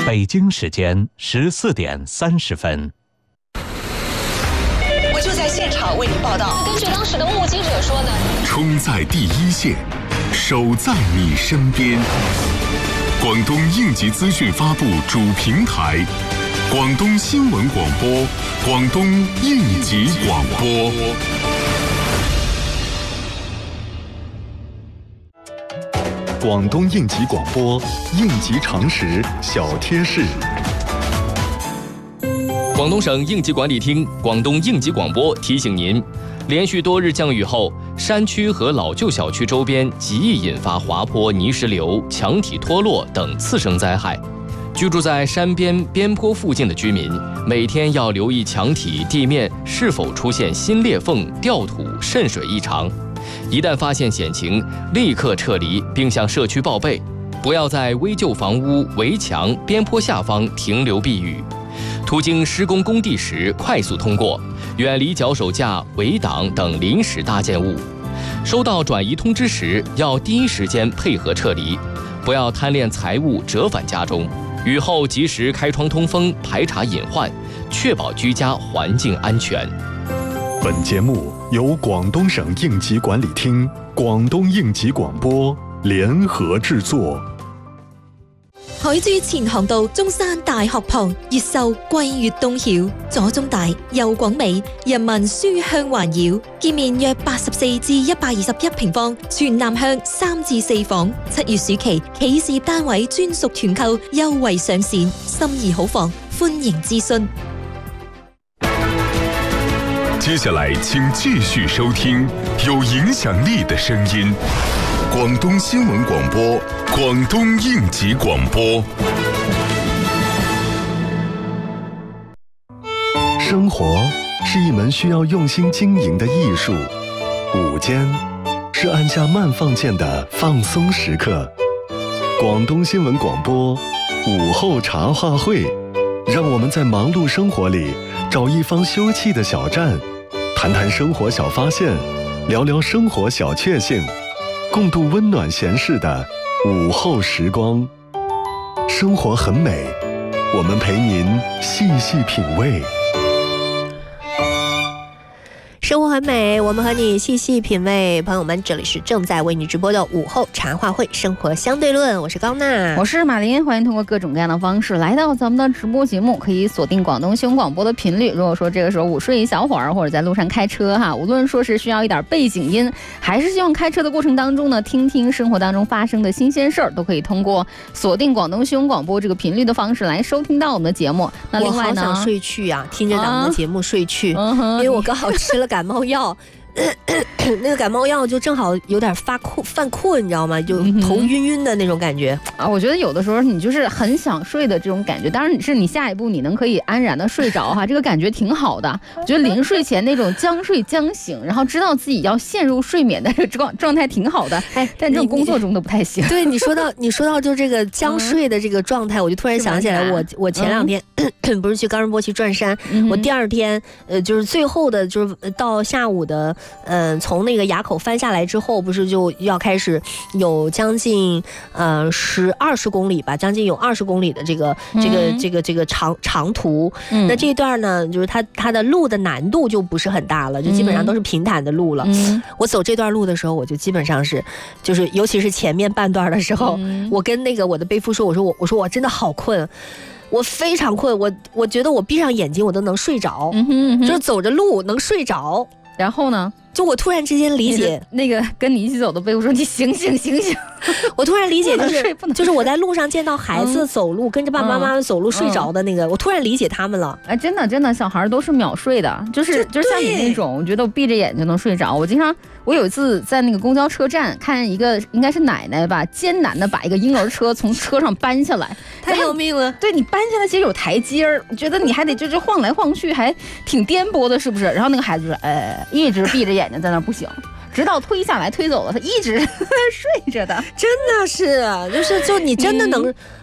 北京时间14点30分。 我就在现场为你报道。 根据当时的目击者说呢， 冲在第一线，守在你身边。广东应急资讯发布主平台，广东新闻广播，广东应急广播。 广东应急广播，应急常识小贴士。 广东省应急管理厅、广东应急广播提醒您，连续多日降雨后，山区和老旧小区周边极易引发滑坡、泥石流、墙体脱落等次生灾害。居住在山边边坡附近的居民，每天要留意墙体、地面是否出现新裂缝、掉土、渗水异常。一旦发现险情，立刻撤离并向社区报备，不要在危旧房屋、围墙、边坡下方停留避雨。途经施工工地时快速通过，远离脚手架、围挡等临时搭建物。收到转移通知时，要第一时间配合撤离，不要贪恋财物折返家中。雨后及时开窗通风，排查隐患，确保居家环境安全。 本节目由广东省应急管理厅、廣東應急廣播聯合製作。 海珠前航道中山大學旁越秀桂粵東曉，左中大右廣美，人民書香環繞，建面約84至121平方，全南向3至4房。7月暑期企事業單位專屬團購優惠上線，心儀好房歡迎諮詢。 接下来请继续收听有影响力的声音，广东新闻广播，广东应急广播。 生活是一门需要用心经营的艺术，午间是按下慢放键的放松时刻。广东新闻广播午后茶话会，让我们在忙碌生活里找一方休憩的小站，谈谈生活小发现，聊聊生活小确幸，共度温暖闲适的午后时光。生活很美，我们陪您细细品味。 生活很美，我们和你细细品味。朋友们，这里是正在为你直播的午后茶话会生活相对论，我是高娜， 我是马林，欢迎通过各种各样的方式来到咱们的直播节目，可以锁定广东新闻广播的频率。如果说这个时候午睡一小会儿，或者在路上开车哈，无论说是需要一点背景音，还是希望开车的过程当中呢，听听生活当中发生的新鲜事儿，都可以通过锁定广东新闻广播这个频率的方式来收听到我们的节目。那另外呢， 我好想睡去啊，听着咱们的节目睡去，因为我刚好吃了感冒药。那个感冒药就正好有点犯困，你知道吗？就头晕晕的那种感觉啊。我觉得有的时候你就是很想睡的这种感觉，当然你下一步你能可以安然的睡着哈，这个感觉挺好的。我觉得临睡前那种将睡将醒，然后知道自己要陷入睡眠的这个状态挺好的。哎，但这种工作中都不太行。 对，你说到就这个将睡的这个状态，我就突然想起来，我前两天不是去冈仁波齐转山，我第二天就是最后的就是到下午的从那个垭口翻下来之后，不是就要开始有将近20公里吧，将近有20公里的这个长途。那这一段呢，就是它的路的难度就不是很大了，就基本上都是平坦的路了。我走这段路的时候，我就基本上是就是尤其是前面半段的时候，我跟那个我的背夫说，我说我真的好困。我非常困，我觉得我闭上眼睛我都能睡着，就是走着路能睡着。 然后呢， 就我突然之间理解那个跟你一起走的背夫说你醒醒醒醒， 我突然理解就是我在路上见到孩子走路跟着爸爸妈妈走路睡着的那个，我突然理解他们了。 哎，真的小孩都是秒睡的，就是像你那种，我觉得我闭着眼就能睡着。我有一次在那个公交车站看一个应该是奶奶吧，艰难的把一个婴儿车从车上搬下来， 太要命了。 对，你搬下来其实有台阶儿，我觉得你还得就是晃来晃去，还挺颠簸的，是不是？然后那个孩子就是一直闭着眼睛在那不醒，直到推下来推走了，他一直睡着的。 真的是，就你真的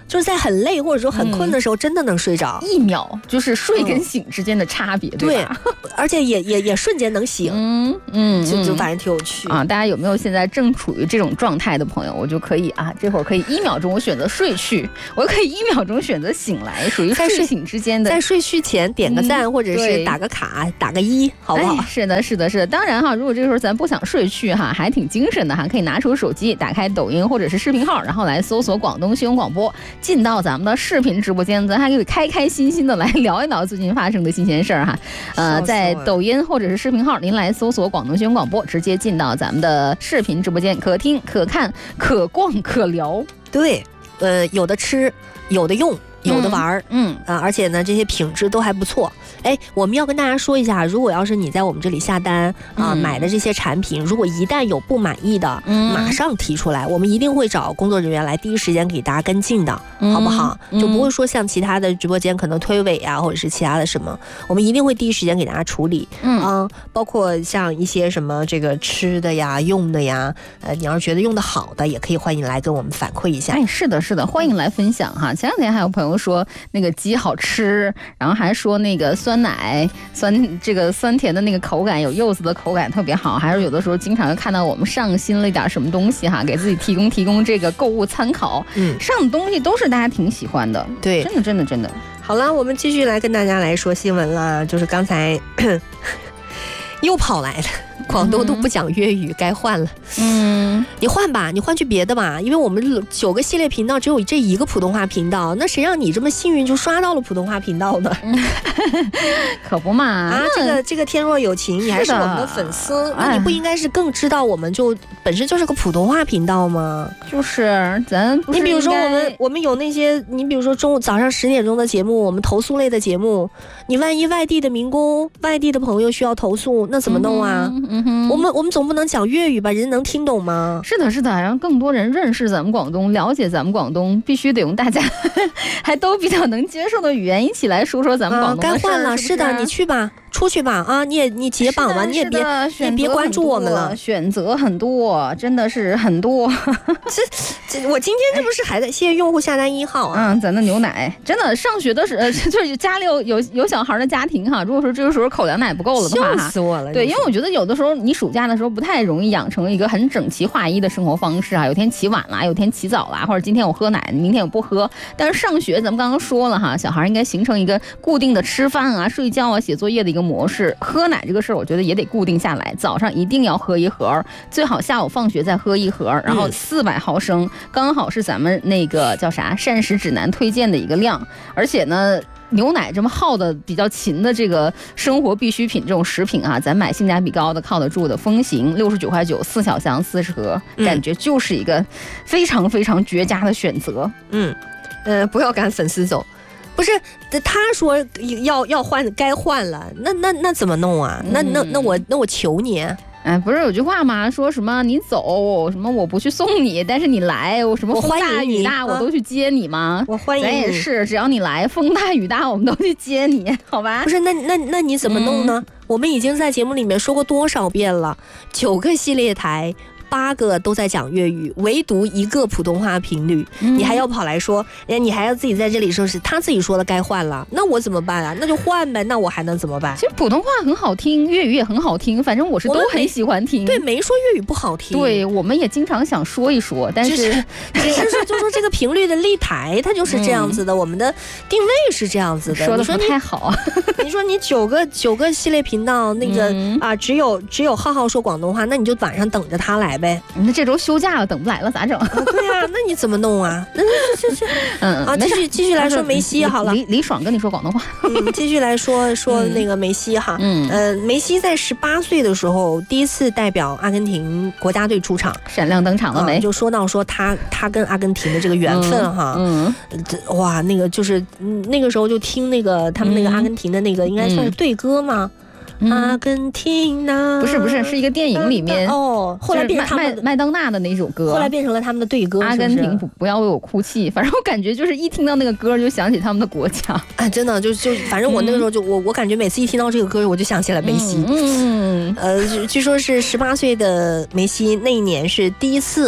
就是在很累或者说很困的时候，真的能睡着 ，1秒就是睡跟醒之间的差别，对吧？ 对，而且也瞬间能醒，就反正挺有趣啊。大家有没有现在正处于这种状态的朋友？我就可以啊，这会儿可以1秒钟我选择睡去，我可以1秒钟选择醒来，属于睡醒之间的。 在睡去前点个赞，或者是打个卡，打个1，好不好？ 是的，是的，是的。当然哈，如果这个时候咱不想睡去哈，还挺精神的哈，可以拿出手机，打开抖音或者是视频号，然后来搜索广东新闻广播，进到咱们的视频直播间，咱还可以开开心心的来聊一聊最近发生的新鲜事儿哈。在抖音或者是视频号，您来搜索广东新闻广播，直接进到咱们的视频直播间，可听可看可逛可聊。 对，有的吃，有的用，有的玩儿，而且呢，这些品质都还不错。哎，我们要跟大家说一下，如果要是你在我们这里下单买的这些产品，如果一旦有不满意的，马上提出来，我们一定会找工作人员来第一时间给大家跟进的，好不好？就不会说像其他的直播间可能推诿啊，或者是其他的什么，我们一定会第一时间给大家处理。包括像一些什么这个吃的呀、用的呀，你要是觉得用的好的，也可以欢迎来跟我们反馈一下。 哎，是的，是的，欢迎来分享哈。前两天还有朋友说那个鸡好吃，然后还说那个酸奶酸甜的那个口感，有柚子的口感特别好，还是有的时候经常看到我们上新了一点什么东西哈，给自己提供这个购物参考。上的东西都是大家挺喜欢的， 对， 真的。 好了，我们继续来跟大家来说新闻啦，就是刚才又跑来了。广东都不讲粤语，该换了。你换吧，你换去别的吧，因为我们9个系列频道只有这1个普通话频道，那谁让你这么幸运就刷到了普通话频道呢？ 可不嘛啊！ 这个天若有情，你还是我们的粉丝，那你不应该是更知道我们就本身就是个普通话频道吗？ 就是咱不是， 你比如说我们有那些，你比如说早上10点钟的节目，我们投诉类的节目，你万一外地的民工、外地的朋友需要投诉，那怎么弄啊？我们总不能讲粤语吧，人能听懂吗？ 是的，让更多人认识咱们广东，了解咱们广东，必须得用大家还都比较能接受的语言一起来说咱们广东的事。 该换了，是的，你去吧。出去吧啊！你解绑吧，你也别关注我们了。 选择很多，真的是很多。 我今天这不是还在谢谢用户下单1号啊？ 咱的牛奶真的上学的就是家里有小孩的家庭哈，如果说这个时候口粮奶不够了的话， 笑死我了。 对，因为我觉得有的时候你暑假的时候不太容易养成一个很整齐划一的生活方式啊，有天起晚啦，有天起早啦，或者今天我喝奶，明天我不喝。但是上学咱们刚刚说了哈，小孩应该形成一个固定的吃饭啊、睡觉啊、写作业的一个模式。喝奶这个事儿，我觉得也得固定下来，早上一定要喝1盒，最好下午放学再喝1盒，然后400毫升，刚好是咱们那个叫啥膳食指南推荐的一个量。而且呢，牛奶这么耗的比较勤的这个生活必需品这种食品啊，咱买性价比高的、靠得住的风行，69块9，4小箱40盒，感觉就是一个非常非常绝佳的选择。 不要赶粉丝走。不是，他说要换，该换了，那怎么弄啊？那我求你。 不是有句话吗？说什么你走，什么我不去送你，但是你来，我什么风大雨大我都去接你吗？ 我欢迎你。 咱也是，只要你来，风大雨大我们都去接你，好吧？ 不是，那你怎么弄呢？我们已经在节目里面说过多少遍了，9个系列台。8个都在讲粤语，唯独1个普通话频率，你还要跑来说，你还要自己在这里说是他自己说的该换了，那我怎么办啊？那就换呗，那我还能怎么办？ 其实普通话很好听，粤语也很好听，反正我是都很喜欢听。 对，没说粤语不好听。 对，我们也经常想说一说，但是只是说就说这个频率的立台它就是这样子的，我们的定位是这样子的。 说的不太好。 你说你9个系列频道那个只有浩说广东话，那你就晚上等着他来呗。 那这周休假了，等不来了咋整？ 对啊，那你怎么弄啊？继续来说梅西好了。 李爽跟你说广东话。 继续来说那个梅西哈。梅西在18岁的时候第一次代表阿根廷国家队出场， 闪亮登场了没？ 就说到说他跟阿根廷的这个缘分哈。哇，那个就是那个时候就听那个他们那个阿根廷的那个应该算是队歌吗？阿根廷呐， 不是，是一个电影里面后来变成他们麦当娜的那首歌， 后来变成了他们的队歌。 阿根廷不要为我哭泣，反正我感觉就是一听到那个歌就想起他们的国家。 真的就反正我那个时候就我感觉每次一听到这个歌我就想起了梅西。据说是18岁的梅西那一年是第一次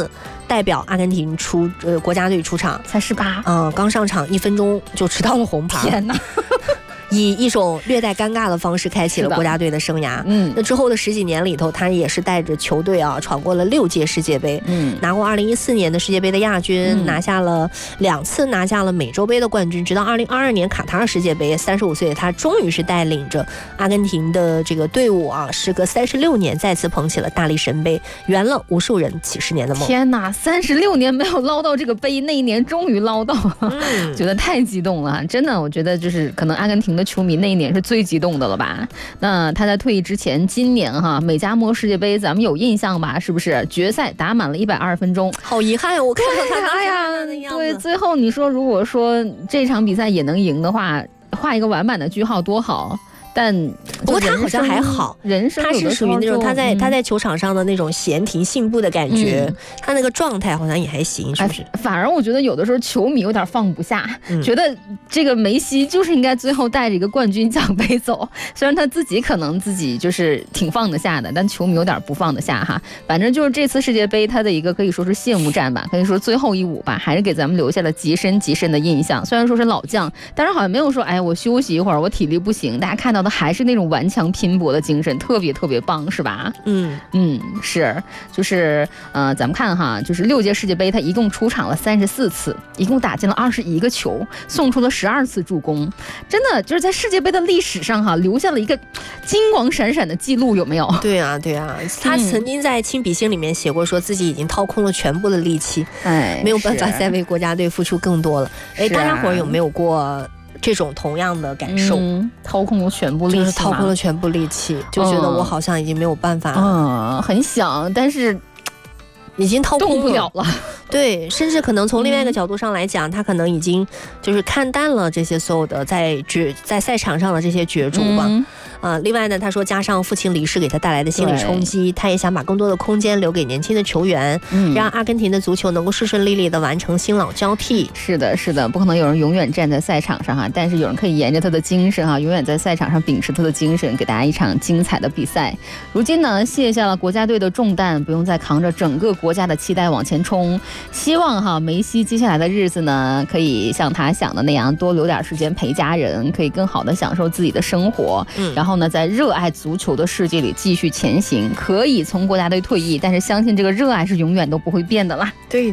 代表阿根廷国家队出场， 才18， 刚上场1分钟就吃到了红牌， 天哪！ 以一种略带尴尬的方式开启了国家队的生涯。那之后的10几年里头，他也是带着球队闯过了6届世界杯，拿过2014年的世界杯的亚军，拿下了2次拿下了美洲杯的冠军，直到2022年卡塔尔世界杯，35岁的他终于是带领着阿根廷的这个队伍时隔36年再次捧起了大力神杯，圆了无数人几十年的梦。 天哪，36年没有捞到这个杯，那一年终于捞到了，觉得太激动了，真的，我觉得就是可能阿根廷的球迷那一年是最激动的了吧？那他在退役之前，今年美加墨世界杯咱们有印象吧？是不是决赛打满了120分钟？ 好遗憾，我看到他哎呀，对，最后你说如果说这场比赛也能赢的话，画一个完满的句号多好。但不过他好像还好， 人生他是属于那种他在球场上的那种闲庭信步的感觉，他那个状态好像也还行，是不是？ 反而我觉得有的时候球迷有点放不下，觉得这个梅西就是应该最后带着一个冠军奖杯走，虽然他自己可能自己就是挺放得下的，但球迷有点不放得下哈。反正就是这次世界杯他的一个可以说是谢幕战吧，可以说最后一舞吧，还是给咱们留下了极深的印象。虽然说是老将，但是好像没有说哎我休息一会儿，我体力不行，大家看到的还是那种顽强拼搏的精神，特别棒，是吧？是，就是咱们看哈，就是6届世界杯，他一共出场了34次，一共打进了21个球，送出了12次助攻，真的就是在世界杯的历史上留下了一个金光闪闪的记录，有没有？ 对啊，他曾经在亲笔信里面写过，说自己已经掏空了全部的力气，没有办法再为国家队付出更多了。大家伙有没有过这种同样的感受？ 掏空了全部力气， 就是掏空了全部力气，就觉得我好像已经没有办法了。 很想，但是已经掏空动不了了。 对，甚至可能从另外一个角度上来讲，他可能已经就是看淡了这些所有的在赛场上的这些角逐吧。另外呢，他说加上父亲离世给他带来的心理冲击，他也想把更多的空间留给年轻的球员，让阿根廷的足球能够顺利的完成新老交替。 是的，不可能有人永远站在赛场上但是有人可以沿着他的精神永远在赛场上秉持他的精神，给大家一场精彩的比赛。如今呢，卸下了国家队的重担，不用再扛着整个国家的期待往前冲。希望梅西接下来的日子呢，可以像他想的那样，多留点时间陪家人，可以更好的享受自己的生活。然后呢，在热爱足球的世界里继续前行。可以从国家队退役，但是相信这个热爱是永远都不会变的啦。 对，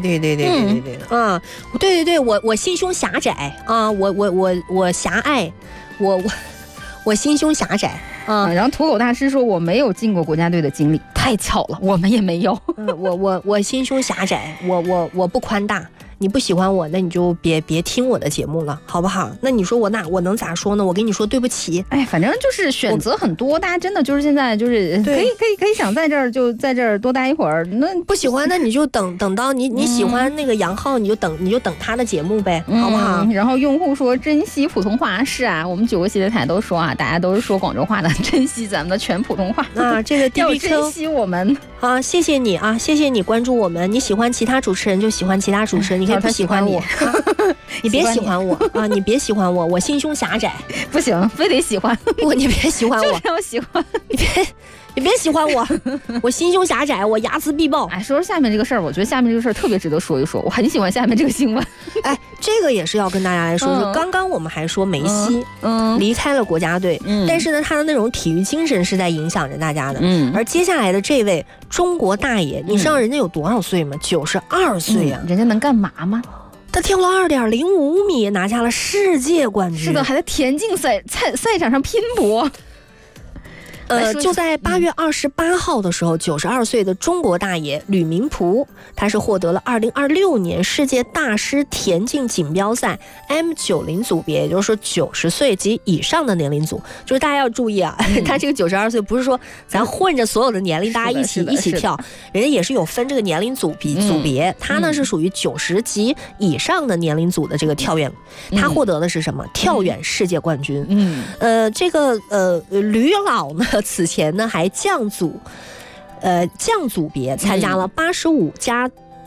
我心胸狭窄我狭隘，我心胸狭窄。 然后土狗大师说我没有进过国家队的经历，太巧了，我们也没有。 我心胸狭窄，我不宽大。你不喜欢我，那你就别听我的节目了，好不好？那你说我能咋说呢？我跟你说对不起。 反正就是选择很多，大家真的就是现在就是可以想在这儿就在这儿多待一会儿。那不喜欢，那你就等到你喜欢那个杨浩，你就等他的节目呗，好不好？ 然后用户说珍惜普通话，是啊，我们9个系列台都说大家都是说广州话的，珍惜咱们的全普通话这个要珍惜我们谢谢你谢谢你关注我们。你喜欢其他主持人就喜欢其他主持人，你可以不喜欢我，你别喜欢我你别喜欢我，我心胸狭窄， 不行，非得喜欢你别喜欢我， 就是要喜欢你别喜欢我，我心胸狭窄，我睚眦必报。 说下面这个事儿，我觉得下面这个事儿特别值得说一说，我很喜欢下面这个新闻。 这个也是要跟大家来说说。刚刚我们还说梅西离开了国家队，但是呢，他的那种体育精神是在影响着大家的。而接下来的这位中国大爷，你知道人家有多少岁吗？92岁啊！ 人家能干嘛吗？ 他跳了2.05米，拿下了世界冠军。 是的，还在田径赛场上拼搏。 就在8月28号的时候，92岁的中国大爷吕明璞，他是获得了2026年世界大师田径锦标赛 M90 组别，也就是说90岁及以上的年龄组。就是大家要注意他这个92岁不是说咱混着所有的年龄大家一起跳，人家也是有分这个年龄组别。他呢是属于90及以上的年龄组的这个跳远，他获得的是什么？跳远世界冠军。这个吕老呢，此前呢还降组别参加了85+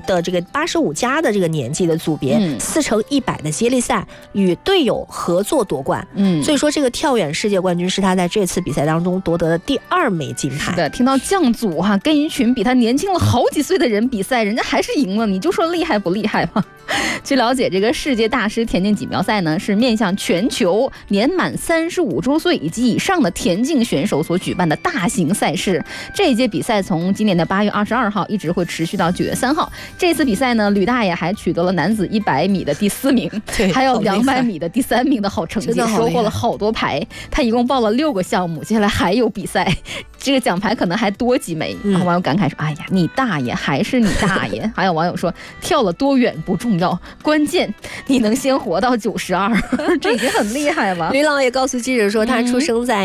的这个85加的这个年纪的组别，4乘100的接力赛与队友合作夺冠。所以说这个跳远世界冠军是他在这次比赛当中夺得的第2枚金牌。 是的，听到降组跟一群比他年轻了好几岁的人比赛，人家还是赢了，你就说厉害不厉害吗？据了解，这个世界大师田径锦标赛呢，是面向全球年满35周岁以及以上的田径选手所举办的大型赛事。这一届比赛从今年的8月22号一直会持续到9月3号。这次比赛呢，吕大爷还取得了男子100米的第4名，还有200米的第3名的好成绩，收获了好多牌。他一共报了6个项目，接下来还有比赛，这个奖牌可能还多几枚。网友感慨说：“哎呀，你大爷还是你大爷！”还有网友说：“跳了多远不重要，关键你能先活到92，这已经很厉害了。” 吕老也告诉记者说，他出生在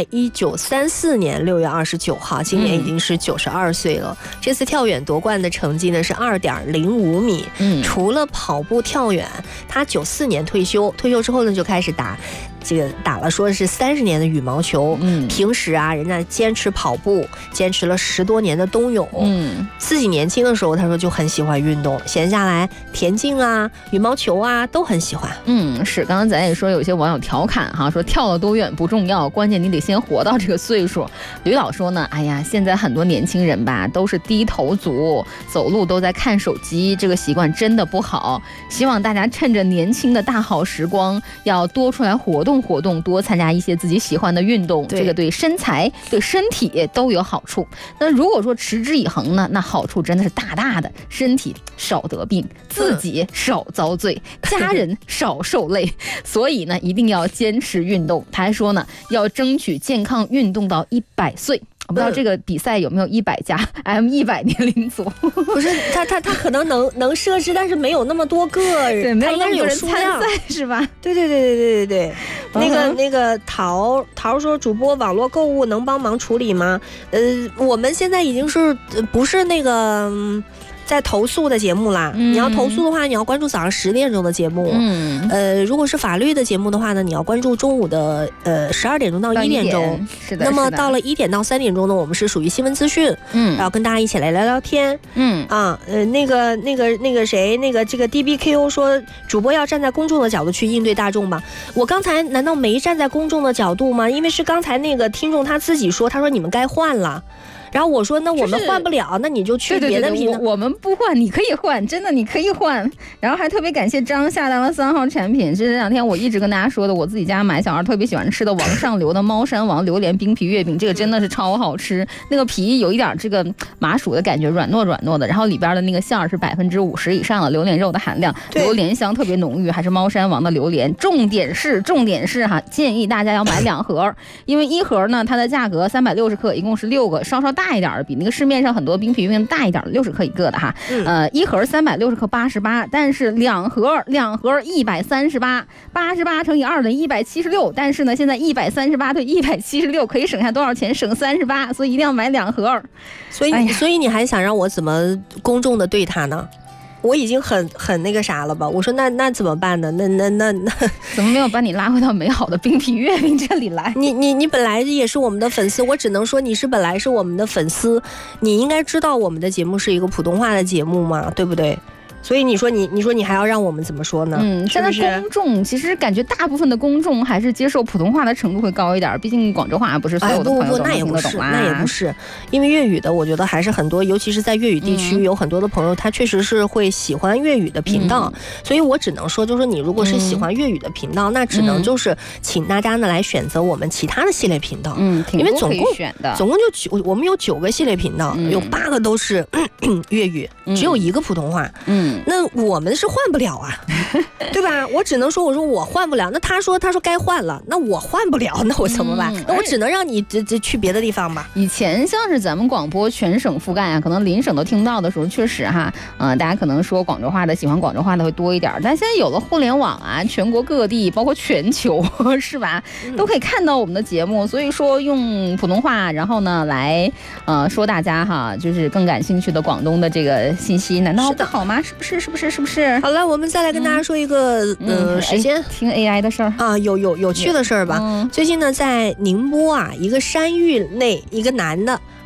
1934年6月29号，今年已经是92岁了。这次跳远夺冠的成绩呢是2.05米。除了跑步、跳远，他94年退休之后呢就开始打了说是30年的羽毛球。平时啊，人家坚持跑步，坚持了10多年的冬泳。自己年轻的时候，他说就很喜欢运动，闲下来田径啊、羽毛球啊都很喜欢。 是，刚刚咱也说有些网友调侃说跳了多远不重要，关键你得先活到这个岁数。吕老说呢，哎呀，现在很多年轻人吧都是低头族，走路都在看手机，这个习惯真的不好。希望大家趁着年轻的大好时光，要多出来活动，多参加一些自己喜欢的运动，这个对身材、对身体都有好处。那如果说持之以恒呢，那好处真的是大大的，身体少得病，自己少遭罪，家人少受累。所以呢，一定要坚持运动。他还说呢，要争取健康运动到100岁。我不知道这个比赛有没有100加 M100年龄组？ 不是，他可能能设置，但是没有那么多个人， 对，没有那么多人参赛是吧？ 对。那个桃说，主播网络购物能帮忙处理吗？我们现在已经是不是那个在投诉的节目啦。你要投诉的话，你要关注早上10点钟的节目。如果是法律的节目的话呢，你要关注中午的12点钟到1点钟。 是的。 那么到了1点到3点钟呢，我们是属于新闻资讯。然后跟大家一起来聊聊天。那个谁，这个 DBKO 说，主播要站在公众的角度去应对大众吧。我刚才难道没站在公众的角度吗？因为是刚才那个听众他自己说，他说你们该换了。然后我说那我们换不了，那你就去别的平台。 我们不换，你可以换，真的你可以换。然后还特别感谢张下单了3号产品，这2天我一直跟大家说的，我自己家买小孩特别喜欢吃的王上流的猫山王榴莲冰皮月饼，这个真的是超好吃。那个皮有一点这个麻薯的感觉，软糯的，然后里边的那个馅儿是50%以上的榴莲肉的含量，榴莲香特别浓郁，还是猫山王的榴莲。重点是建议大家要买2盒，因为1盒呢它的价格360克，一共是6个，稍稍大一点，比那个市面上很多冰皮月饼大一点，60克一个的哈。1盒360克88，但是2盒138，88乘以2等于176，但是呢现在138对176可以省下多少钱？省38，所以一定要买2盒。 所以你还想让我怎么公众的对他呢？我已经很那个啥了吧？我说那怎么办呢？那怎么没有把你拉回到美好的冰皮月饼这里来？ 你本来也是我们的粉丝，我只能说你本来是我们的粉丝，你应该知道我们的节目是一个普通话的节目嘛，对不对？所以你说你还要让我们怎么说呢？ 现在公众其实感觉大部分的公众还是接受普通话的程度会高一点，毕竟广州话不是所有的朋友都能听得懂啊。 那也不是，因为粤语的我觉得还是很多，尤其是在粤语地区，有很多的朋友他确实是会喜欢粤语的频道，所以我只能说，就是你如果是喜欢粤语的频道，那只能就是请大家呢来选择我们其他的系列频道，因为总共就我们有9个系列频道，有8个都是粤语，只有1个普通话。那我们是换不了啊，对吧？我只能说，我说我换不了。那他说该换了，那我换不了，那我怎么办？那我只能让你这去别的地方吧。 以前像是咱们广播全省覆盖啊，可能邻省都听不到的时候，确实哈，大家可能说广州话的，喜欢广州话的会多一点。但现在有了互联网啊，全国各地包括全球是吧，都可以看到我们的节目。所以说用普通话，然后呢来说大家哈，就是更感兴趣的广东的这个信息，难道不好吗？是不是？ 好了，我们再来跟大家说一个时间听 AI 的事儿啊，有趣的事儿吧。最近呢，在宁波啊，一个山域内，一个男的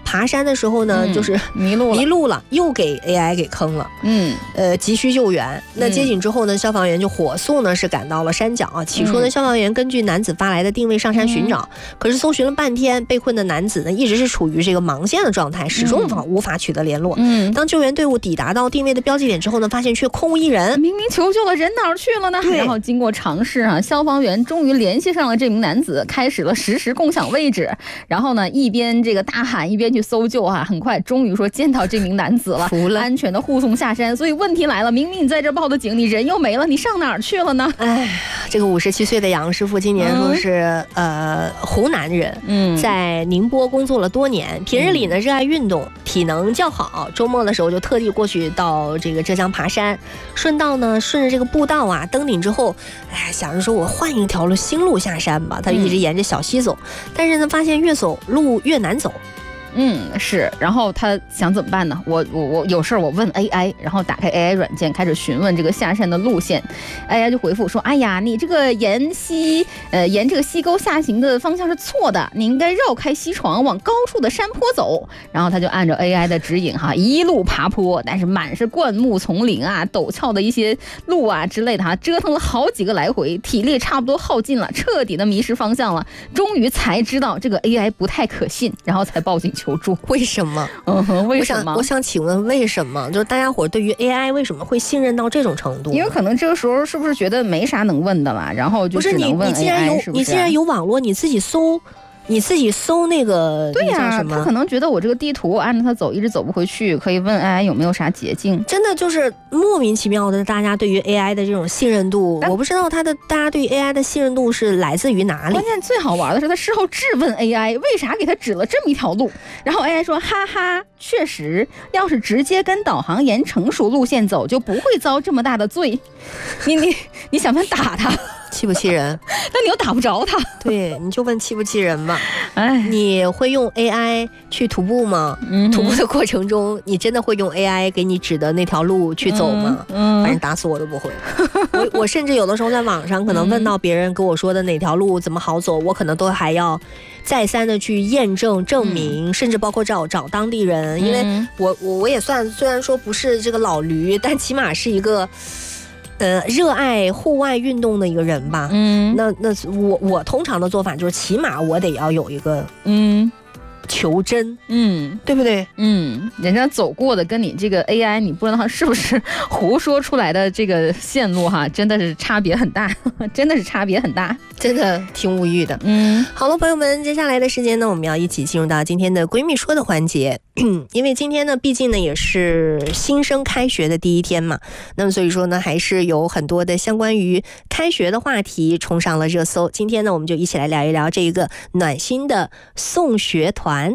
爬山的时候呢，就是迷路了，又给 AI 给坑了。急需救援。那接警之后呢，消防员就火速呢是赶到了山脚啊。起初呢，消防员根据男子发来的定位上山寻找，可是搜寻了半天，被困的男子呢一直是处于这个盲线的状态，始终无法取得联络。当救援队伍抵达到定位的标记点之后呢，发现却空无一人， 明明求救了，人哪儿去了呢？然后经过尝试啊，消防员终于联系上了这名男子，开始了实时共享位置，然后呢一边这个大喊一边去搜救啊，很快终于说见到这名男子了，安全的护送下山。所以问题来了，明明你在这报的警，你人又没了，你上哪儿去了呢？ 这个57岁的杨师傅今年说是湖南人，在宁波工作了多年，平日里呢热爱运动，体能较好，周末的时候就特地过去到这个浙江爬山，顺道呢顺着这个步道啊登顶之后，想着说我换一条新路下山吧，他就一直沿着小溪走，但是呢发现越走路越难走。 是，然后他想怎么办呢？我有事儿我问 AI， 然后打开 AI 软件开始询问这个下山的路线 ，AI 就回复说：“哎呀，你这个沿这个溪沟下行的方向是错的，你应该绕开溪床往高处的山坡走。”然后他就按照 AI 的指引哈，一路爬坡，但是满是灌木丛林啊、陡峭的一些路啊之类的哈，折腾了好几个来回，体力差不多耗尽了，彻底的迷失方向了，终于才知道这个 AI 不太可信，然后才报警求助。 为什么？ 为什么？ 我想请问为什么？就是大家伙对于 AI 为什么会信任到这种程度？ 因为可能这个时候是不是觉得没啥能问的了，然后就只能问 AI， 是不是？ 你既然有网络，你自己搜那个， 对呀， 他可能觉得我这个地图按着它走一直走不回去，可以问 AI 有没有啥捷径。 真的就是莫名其妙的，大家对于 AI 的这种信任度，我不知道大家对于 AI 的信任度是来自于哪里。 关键最好玩的是他事后质问 AI 为啥给他指了这么一条路，然后 AI 说哈哈，确实要是直接跟导航沿成熟路线走就不会遭这么大的罪。你想不想打他？ 气不气人？ 但你又打不着他。 对，你就问气不气人吧。你会用 AI 去徒步吗？徒步的过程中，你真的会用 AI 给你指的那条路去走吗？反正打死我都不会。我甚至有的时候在网上可能问到别人跟我说的哪条路怎么好走，我可能都还要再三的去验证证明，甚至包括找当地人，因为我也算虽然说不是这个老驴，但起码是一个热爱户外运动的一个人吧。那我通常的做法就是起码我得要有一个求真，对不对？ 人家走过的跟你这个 AI， 你不知道他是不是胡说出来的这个线路哈，真的是差别很大，真的是差别很大， 真的挺无语的。好了，朋友们，接下来的时间呢，我们要一起进入到今天的闺蜜说的环节。因为今天呢，毕竟呢也是新生开学的第一天嘛，那么所以说呢，还是有很多的相关于开学的话题冲上了热搜。今天呢，我们就一起来聊一聊这一个暖心的送学团。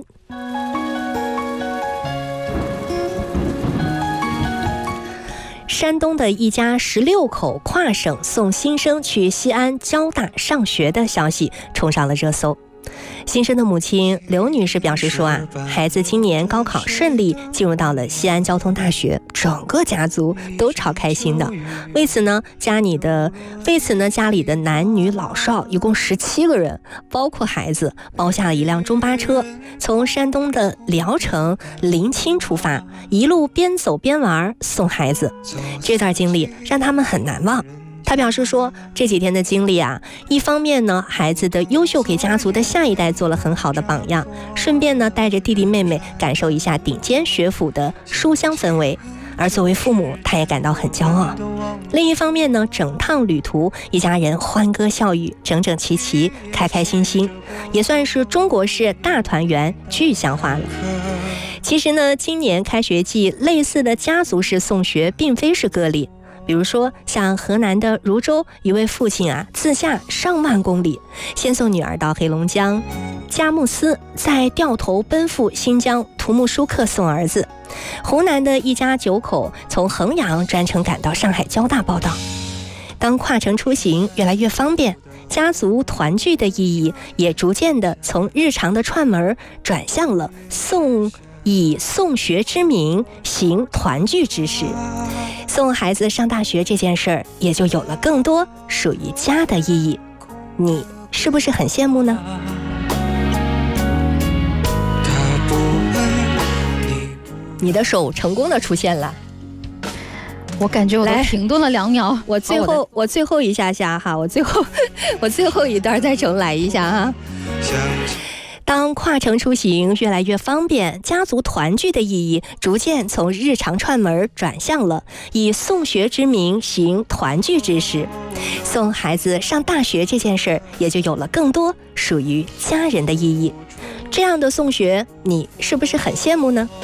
山东的一家16口跨省送新生去西安交大上学的消息冲上了热搜。新生的母亲刘女士表示说孩子今年高考顺利进入到了西安交通大学，整个家族都超开心的。为此呢，家里的男女老少一共17个人，包括孩子，包下了一辆中巴车，从山东的聊城临清出发，一路边走边玩送孩子。这段经历让他们很难忘。他表示说，这几天的经历一方面呢，孩子的优秀给家族的下一代做了很好的榜样，顺便呢，带着弟弟妹妹感受一下顶尖学府的书香氛围。而作为父母，他也感到很骄傲。另一方面呢，整趟旅途一家人欢歌笑语，整整齐齐，开开心心，也算是中国式大团圆具象化了。其实呢，今年开学季类似的家族式送学并非是个例。比如说像河南的汝州，一位父亲自驾上万公里，先送女儿到黑龙江佳木斯，再掉头奔赴新疆图木舒克送儿子。湖南的一家9口从衡阳专程赶到上海交大报到。当跨城出行越来越方便，家族团聚的意义也逐渐的从日常的串门转向了以送学之名行团聚之事。送孩子上大学这件事儿也就有了更多属于家的意义。你是不是很羡慕呢？ 他不爱你的手成功的出现了。 我感觉我都停顿了2秒。 我最后一下哈，我最后一段再重来一下哈。当跨城出行越来越方便，家族团聚的意义逐渐从日常串门转向了以送学之名行团聚之事。送孩子上大学这件事儿也就有了更多属于家人的意义。这样的送学，你是不是很羡慕呢？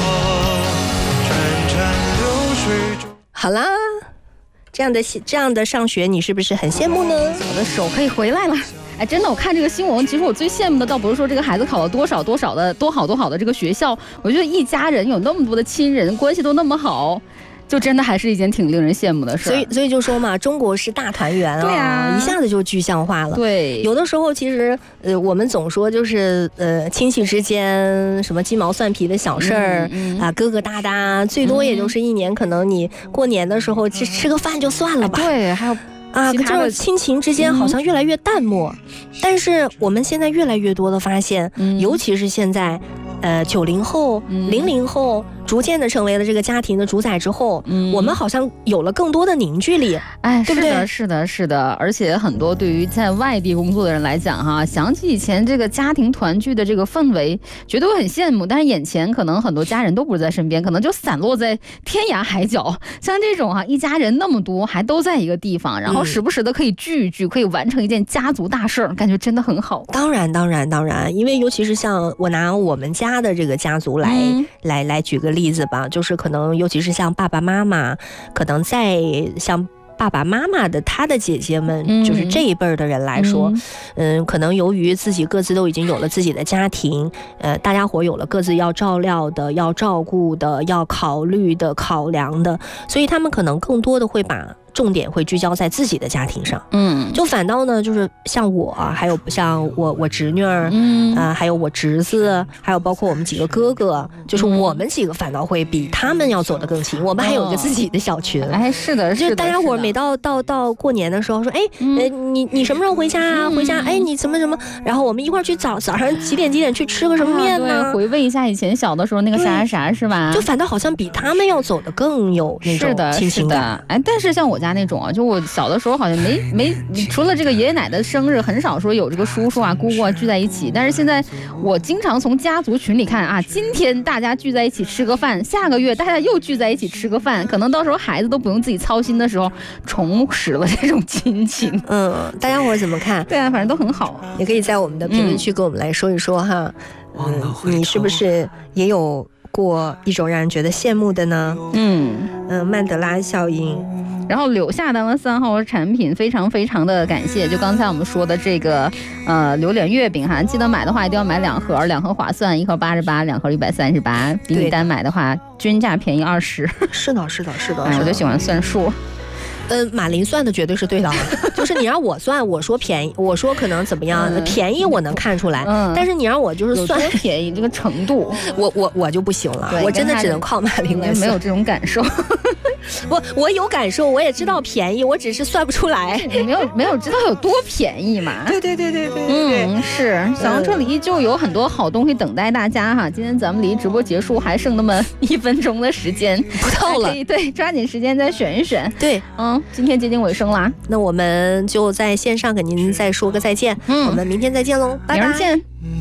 好啦，这样的上学，你是不是很羡慕呢？ 我的手可以回来了。哎，真的，我看这个新闻，其实我最羡慕的倒不是说这个孩子考了多好的这个学校，我觉得一家人有那么多的亲人，关系都那么好，就真的还是一件挺令人羡慕的事。 所以就说嘛，中国是大团圆啊， 对啊， 一下子就具象化了。 对， 有的时候其实我们总说就是亲戚之间什么鸡毛蒜皮的小事儿啊，疙疙瘩瘩，最多也就是一年，可能你过年的时候吃个饭就算了吧。 对，还有。 就是亲情之间好像越来越淡漠，但是我们现在越来越多的发现，尤其是现在，90后、00后逐渐的成为了这个家庭的主宰之后，我们好像有了更多的凝聚力。 哎， 对不对？ 是的，而且很多对于在外地工作的人来讲哈，想起以前这个家庭团聚的这个氛围，觉得会很羡慕。但是眼前可能很多家人都不是在身边，可能就散落在天涯海角。像这种一家人那么多，还都在一个地方，然后时不时的可以聚一聚，可以完成一件家族大事儿，感觉真的很好。 当然，因为尤其是像我拿我们家的这个家族来举个例子吧，就是可能尤其是像爸爸妈妈，可能在像爸爸妈妈的他的姐姐们，就是这一辈的人来说，可能由于自己各自都已经有了自己的家庭，大家伙有了各自要照料的、要照顾的、要考虑的、考量的，所以他们可能更多的会把重点会聚焦在自己的家庭上，就反倒呢，就是像我，还有像我侄女儿，还有我侄子，还有包括我们几个哥哥，就是我们几个反倒会比他们要走得更近。我们还有一个自己的小群， 哎，是的， 就是大家伙每到过年的时候说，哎，你什么时候回家啊？回家，哎，你怎么，然后我们一块儿去早上几点去吃个什么面呢？ 回味一下以前小的时候那个啥是吧？ 就反倒好像比他们要走得更有那种亲情感。 哎，但是像我家那种就我小的时候好像没除了这个爷爷奶奶的生日，很少说有这个叔叔啊姑姑啊聚在一起。但是现在我经常从家族群里看啊，今天大家聚在一起吃个饭，下个月大家又聚在一起吃个饭，可能到时候孩子都不用自己操心的时候，重拾了这种亲情。 大家伙怎么看？ 对啊，反正都很好， 也可以在我们的评论区跟我们来说一说哈。你是不是也有过一种让人觉得羡慕的呢？曼德拉效应。 然后柳下单了3号产品，非常非常的感谢。就刚才我们说的这个榴莲月饼哈，记得买的话一定要买2盒，2盒划算，1盒88，2盒138，比你单买的话均价便宜20。 是的。 我就喜欢算数。 马林算的绝对是对的，就是你让我算，我说便宜，我说可能怎么样，便宜我能看出来，但是你让我就是算便宜这个程度， 我就不行了，我真的只能靠马林来算， 没有这种感受。 我有感受，我也知道便宜，我只是算不出来， 没有知道有多便宜嘛。 对， 是。小黄车里依旧有很多好东西等待大家哈。今天咱们离直播结束还剩那么1分钟的时间， 不到了， 对，抓紧时间再选一选。 对， 今天接近尾声啦， 那我们就在线上给您再说个再见，我们明天再见喽，拜拜。 明儿见。